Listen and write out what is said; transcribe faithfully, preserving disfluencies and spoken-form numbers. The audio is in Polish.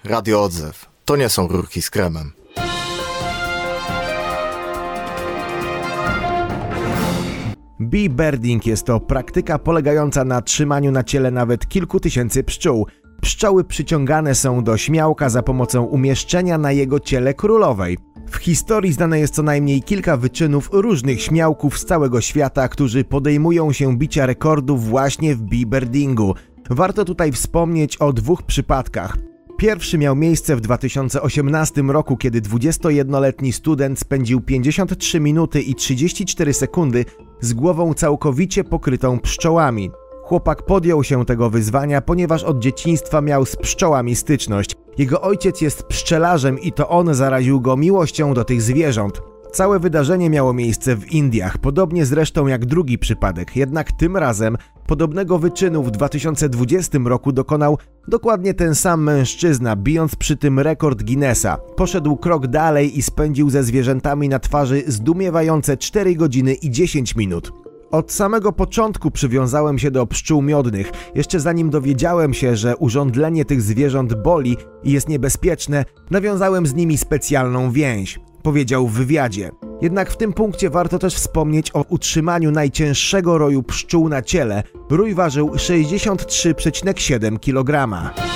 Radio Odzew. To nie są rurki z kremem. Bee birding jest to praktyka polegająca na trzymaniu na ciele nawet kilku tysięcy pszczół. Pszczoły przyciągane są do śmiałka za pomocą umieszczenia na jego ciele królowej. W historii znane jest co najmniej kilka wyczynów różnych śmiałków z całego świata, którzy podejmują się bicia rekordów właśnie w bee birdingu. Warto tutaj wspomnieć o dwóch przypadkach. Pierwszy miał miejsce w dwa tysiące osiemnastym roku, kiedy dwudziestojednoletni student spędził pięćdziesiąt trzy minuty i trzydzieści cztery sekundy z głową całkowicie pokrytą pszczołami. Chłopak podjął się tego wyzwania, ponieważ od dzieciństwa miał z pszczołami styczność. Jego ojciec jest pszczelarzem i to on zaraził go miłością do tych zwierząt. Całe wydarzenie miało miejsce w Indiach, podobnie zresztą jak drugi przypadek, jednak tym razem podobnego wyczynu w dwa tysiące dwudziestym roku dokonał dokładnie ten sam mężczyzna, bijąc przy tym rekord Guinnessa. Poszedł krok dalej i spędził ze zwierzętami na twarzy zdumiewające cztery godziny i dziesięć minut. Od samego początku przywiązałem się do pszczół miodnych. Jeszcze zanim dowiedziałem się, że urządlenie tych zwierząt boli i jest niebezpieczne, nawiązałem z nimi specjalną więź, powiedział w wywiadzie. Jednak w tym punkcie warto też wspomnieć o utrzymaniu najcięższego roju pszczół na ciele. Rój ważył sześćdziesiąt trzy przecinek siedem kilograma.